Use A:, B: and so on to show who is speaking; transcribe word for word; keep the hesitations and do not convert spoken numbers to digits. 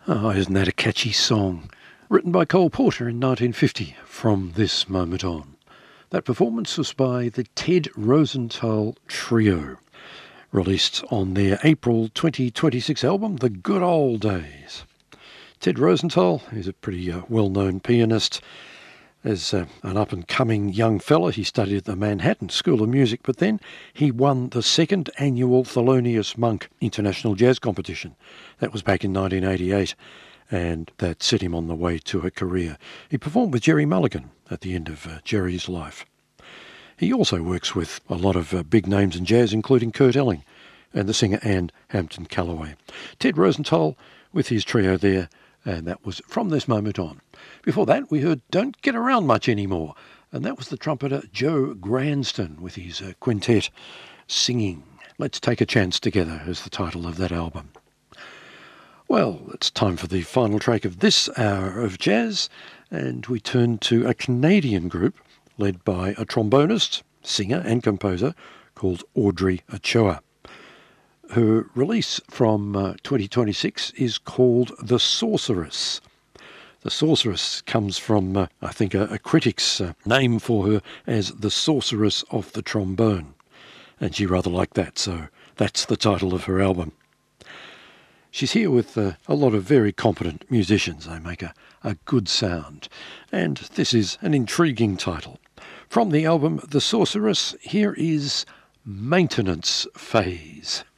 A: Oh, isn't that a catchy song? Written by Cole Porter in nineteen fifty, From This Moment On. That performance was by the Ted Rosenthal Trio, released on their April twenty twenty-six album, The Good Old Days. Ted Rosenthal is a pretty uh, well-known pianist. As uh, an up-and-coming young fella, he studied at the Manhattan School of Music, but then he won the second annual Thelonious Monk International Jazz Competition. That was back in nineteen eighty-eight, and that set him on the way to a career. He performed with Gerry Mulligan at the end of uh, Gerry's life. He also works with a lot of uh, big names in jazz, including Kurt Elling and the singer Anne Hampton Callaway. Ted Rosenthal with his trio there, and that was From This Moment On. Before that, we heard Don't Get Around Much Anymore, and that was the trumpeter Joe Granston with his uh, quintet singing Let's Take a Chance Together is the title of that album. Well, it's time for the final track of this hour of jazz, and we turn to a Canadian group led by a trombonist, singer and composer called Audrey Ochoa. Her release from uh, twenty twenty-six is called The Sorceress. The Sorceress comes from, uh, I think, a, a critic's uh, name for her as the Sorceress of the Trombone. And she rather liked that, so that's the title of her album. She's here with uh, a lot of very competent musicians. They make a, a good sound. And this is an intriguing title. From the album The Sorceress, here is Maintenance Phase.